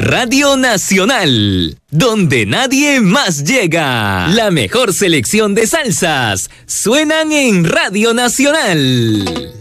Radio Nacional, donde nadie más llega. La mejor selección de salsas suenan en Radio Nacional.